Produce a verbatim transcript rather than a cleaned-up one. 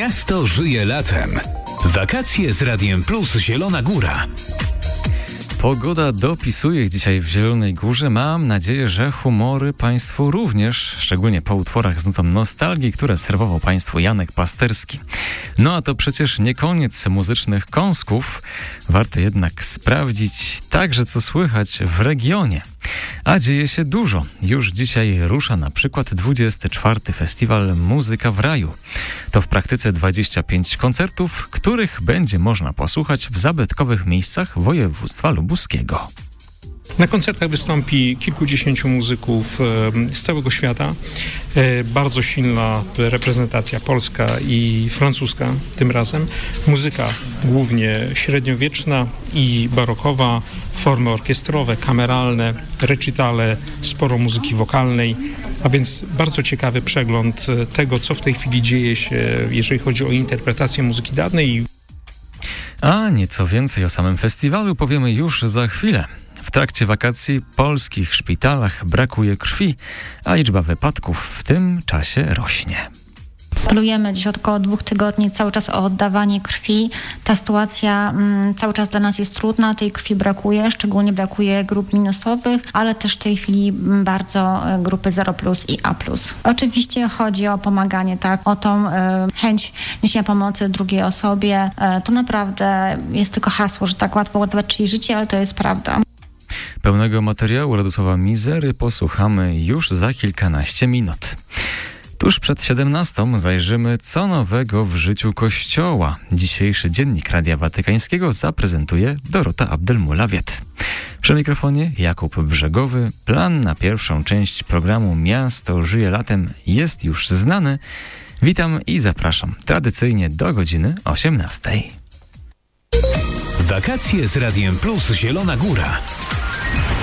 Miasto żyje latem. Wakacje z Radiem Plus Zielona Góra. Pogoda dopisuje dzisiaj w Zielonej Górze. Mam nadzieję, że humory Państwu również, szczególnie po utworach z nutą nostalgii, które serwował Państwu Janek Pasterski. No a to przecież nie koniec muzycznych kąsków. Warto jednak sprawdzić także, co słychać w regionie. A dzieje się dużo. Już dzisiaj rusza na przykład dwudziesty czwarty Festiwal Muzyka w Raju. To w praktyce dwadzieścia pięć koncertów, których będzie można posłuchać w zabytkowych miejscach województwa lubuskiego. Na koncertach wystąpi kilkudziesięciu muzyków z całego świata. Bardzo silna reprezentacja polska i francuska tym razem. Muzyka głównie średniowieczna i barokowa, formy orkiestrowe, kameralne, recitale, sporo muzyki wokalnej, a więc bardzo ciekawy przegląd tego, co w tej chwili dzieje się, jeżeli chodzi o interpretację muzyki dawnej. A nieco więcej o samym festiwalu powiemy już za chwilę. W trakcie wakacji w polskich szpitalach brakuje krwi, a liczba wypadków w tym czasie rośnie. Apelujemy dziś od około dwóch tygodni cały czas o oddawanie krwi. Ta sytuacja mm, cały czas dla nas jest trudna, tej krwi brakuje, szczególnie brakuje grup minusowych, ale też w tej chwili bardzo grupy zero plus i A plus. Oczywiście chodzi o pomaganie, tak, o tą y, chęć niesienia pomocy drugiej osobie. Y, to naprawdę jest tylko hasło, że tak łatwo uratować czyjeś życie, ale to jest prawda. Pełnego materiału Radosława Mizery posłuchamy już za kilkanaście minut. Tuż przed siedemnastą zajrzymy, co nowego w życiu Kościoła. Dzisiejszy Dziennik Radia Watykańskiego zaprezentuje Dorota Abdelmulawiet. Przy mikrofonie Jakub Brzegowy. Plan na pierwszą część programu Miasto żyje latem jest już znany. Witam i zapraszam tradycyjnie do godziny osiemnastej. Wakacje z Radiem Plus Zielona Góra.